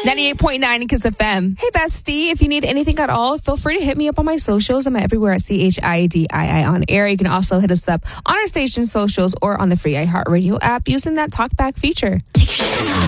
98.9 Kiss FM. Hey, bestie. If you need anything at all, feel free to hit me up on my socials. I'm everywhere at CHIDII on air. You can also hit us up on our station socials or on the free iHeartRadio app using that talkback feature.